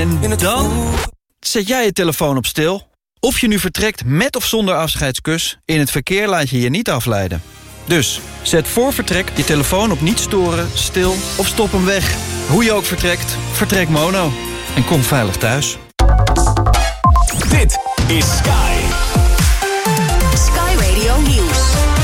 En dan zet jij je telefoon op stil. Of je nu vertrekt met of zonder afscheidskus, in het verkeer laat je je niet afleiden. Dus zet voor vertrek je telefoon op niet storen, stil of stop hem weg. Hoe je ook vertrekt, vertrek mono. En kom veilig thuis. Dit is Sky. Sky Radio Nieuws.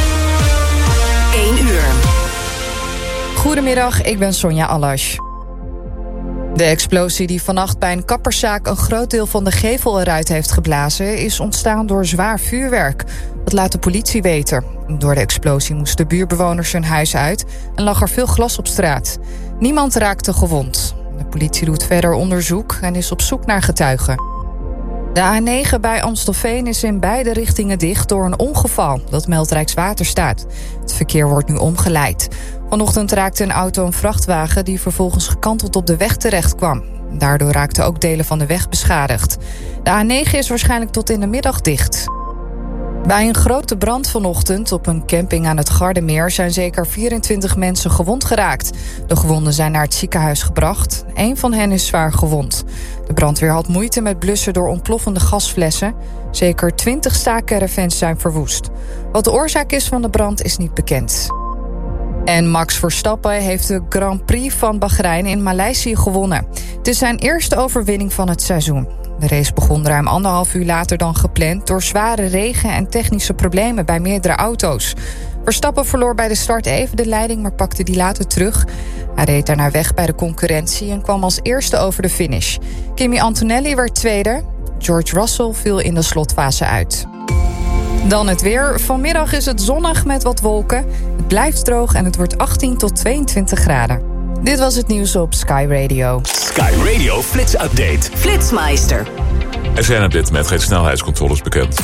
1 uur. Goedemiddag, ik ben Sonja Allash. De explosie die vannacht bij een kapperszaak een groot deel van de gevel eruit heeft geblazen, is ontstaan door zwaar vuurwerk. Dat laat de politie weten. Door de explosie moesten buurtbewoners hun huis uit en lag er veel glas op straat. Niemand raakte gewond. De politie doet verder onderzoek en is op zoek naar getuigen. De A9 bij Amstelveen is in beide richtingen dicht door een ongeval. Dat meldt Rijkswaterstaat. Het verkeer wordt nu omgeleid. Vanochtend raakte een auto een vrachtwagen die vervolgens gekanteld op de weg terecht kwam. Daardoor raakten ook delen van de weg beschadigd. De A9 is waarschijnlijk tot in de middag dicht. Bij een grote brand vanochtend op een camping aan het Gardermeer zijn zeker 24 mensen gewond geraakt. De gewonden zijn naar het ziekenhuis gebracht. 1 van hen is zwaar gewond. De brandweer had moeite met blussen door ontploffende gasflessen. Zeker 20 staakcaravans zijn verwoest. Wat de oorzaak is van de brand is niet bekend. En Max Verstappen heeft de Grand Prix van Bahrein in Maleisië gewonnen. Het is zijn eerste overwinning van het seizoen. De race begon ruim 1,5 uur later dan gepland door zware regen en technische problemen bij meerdere auto's. Verstappen verloor bij de start even de leiding, maar pakte die later terug. Hij reed daarna weg bij de concurrentie en kwam als eerste over de finish. Kimi Antonelli werd tweede. George Russell viel in de slotfase uit. Dan het weer. Vanmiddag is het zonnig met wat wolken. Het blijft droog en het wordt 18 tot 22 graden. Dit was het nieuws op Sky Radio. Sky Radio Flits Update. Flitsmeister. Er zijn op dit moment geen snelheidscontroles bekend.